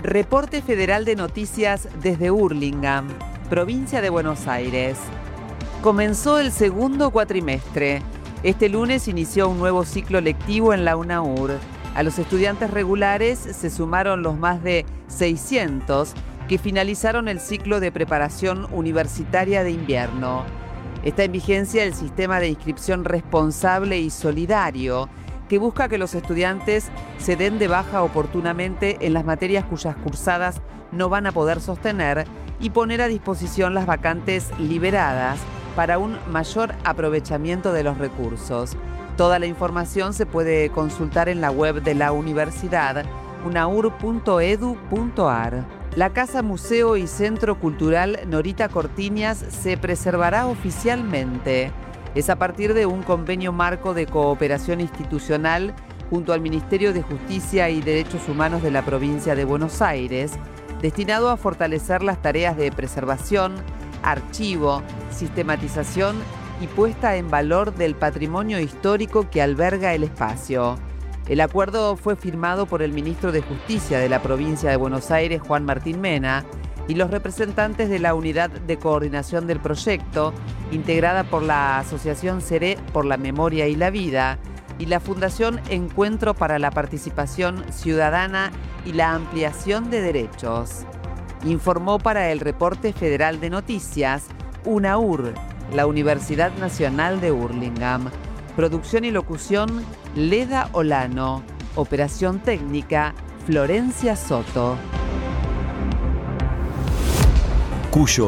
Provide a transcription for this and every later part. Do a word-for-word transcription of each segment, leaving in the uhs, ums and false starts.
Reporte Federal de Noticias desde Hurlingham, provincia de Buenos Aires. Comenzó el segundo cuatrimestre. Este lunes inició un nuevo ciclo lectivo en la UNAUR. A los estudiantes regulares se sumaron los más de seiscientos que finalizaron el ciclo de preparación universitaria de invierno. Está en vigencia el sistema de inscripción responsable y solidario, que busca que los estudiantes se den de baja oportunamente en las materias cuyas cursadas no van a poder sostener y poner a disposición las vacantes liberadas para un mayor aprovechamiento de los recursos. Toda la información se puede consultar en la web de la universidad, unaur punto edu punto ar. La Casa Museo y Centro Cultural Norita Cortiñas se preservará oficialmente. Es a partir de un convenio marco de cooperación institucional junto al Ministerio de Justicia y Derechos Humanos de la provincia de Buenos Aires, destinado a fortalecer las tareas de preservación, archivo, sistematización y puesta en valor del patrimonio histórico que alberga el espacio. El acuerdo fue firmado por el ministro de Justicia de la provincia de Buenos Aires, Juan Martín Mena, y los representantes de la Unidad de Coordinación del Proyecto, integrada por la Asociación Seré por la Memoria y la Vida, y la Fundación Encuentro para la Participación Ciudadana y la Ampliación de Derechos. Informó para el Reporte Federal de Noticias, UNAUR, la Universidad Nacional de Hurlingham. Producción y locución, Leda Olano. Operación técnica, Florencia Soto. Cuyo.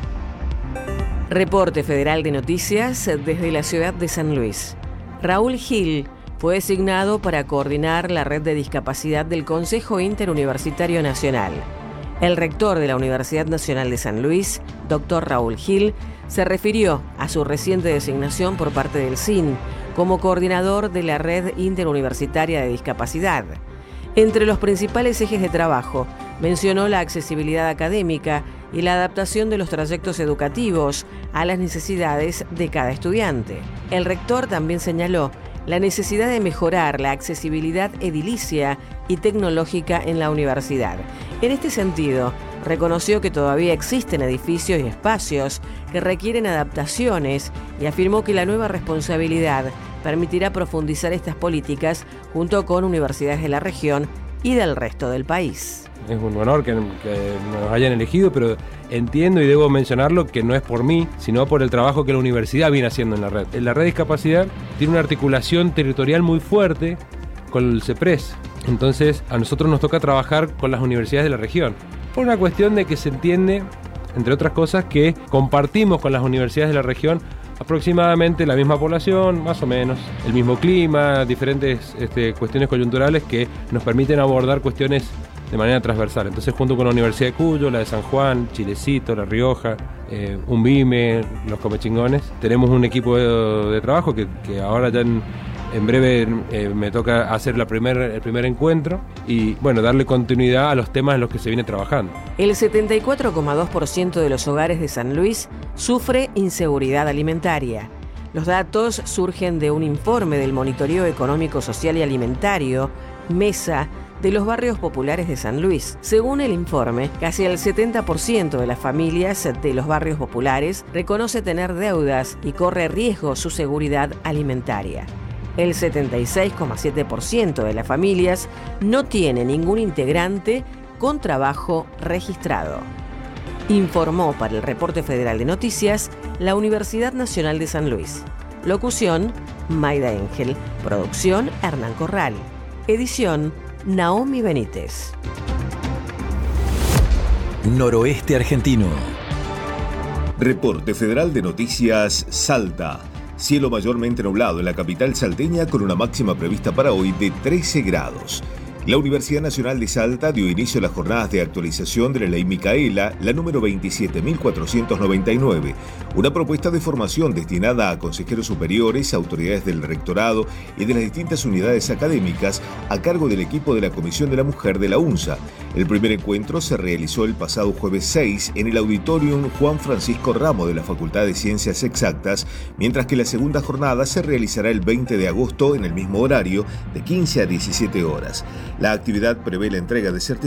Reporte Federal de Noticias desde la ciudad de San Luis. Raúl Gil fue designado para coordinar la red de discapacidad del Consejo Interuniversitario Nacional. El rector de la Universidad Nacional de San Luis, doctor Raúl Gil, se refirió a su reciente designación por parte del C I N como coordinador de la Red Interuniversitaria de Discapacidad. Entre los principales ejes de trabajo, mencionó la accesibilidad académica y la adaptación de los trayectos educativos a las necesidades de cada estudiante. El rector también señaló la necesidad de mejorar la accesibilidad edilicia y tecnológica en la universidad. En este sentido, reconoció que todavía existen edificios y espacios que requieren adaptaciones y afirmó que la nueva responsabilidad permitirá profundizar estas políticas junto con universidades de la región y del resto del país. Es un honor que, que nos hayan elegido, pero entiendo y debo mencionarlo que no es por mí, sino por el trabajo que la universidad viene haciendo en la red. La red de discapacidad tiene una articulación territorial muy fuerte con el CEPRES. Entonces, a nosotros nos toca trabajar con las universidades de la región. Por una cuestión de que se entiende, entre otras cosas, que compartimos con las universidades de la región aproximadamente la misma población, más o menos, el mismo clima, diferentes este, cuestiones coyunturales que nos permiten abordar cuestiones de manera transversal. Entonces, junto con la Universidad de Cuyo, la de San Juan, Chilecito, La Rioja, eh, Umbime, los Comechingones, tenemos un equipo de, de trabajo que, que ahora ya en, en breve eh, me toca hacer la primer, el primer encuentro y, bueno, darle continuidad a los temas en los que se viene trabajando. El setenta y cuatro coma dos por ciento de los hogares de San Luis sufre inseguridad alimentaria. Los datos surgen de un informe del Monitoreo Económico, Social y Alimentario, MESA, de los barrios populares de San Luis. Según el informe, casi el setenta por ciento de las familias de los barrios populares reconoce tener deudas y corre riesgo su seguridad alimentaria. El setenta y seis coma siete por ciento de las familias no tiene ningún integrante con trabajo registrado. Informó para el Reporte Federal de Noticias la Universidad Nacional de San Luis. Locución, Maida Engel. Producción, Hernán Corral. Edición, Naomi Benítez. Noroeste argentino. Reporte Federal de Noticias Salta. Cielo mayormente nublado en la capital salteña con una máxima prevista para hoy de trece grados. La Universidad Nacional de Salta dio inicio a las jornadas de actualización de la Ley Micaela, la número veintisiete mil cuatrocientos noventa y nueve, una propuesta de formación destinada a consejeros superiores, autoridades del rectorado y de las distintas unidades académicas a cargo del equipo de la Comisión de la Mujer de la UNSA. El primer encuentro se realizó el pasado jueves seis en el Auditorium Juan Francisco Ramos de la Facultad de Ciencias Exactas, mientras que la segunda jornada se realizará el veinte de agosto en el mismo horario, de quince a diecisiete horas. La actividad prevé la entrega de certificados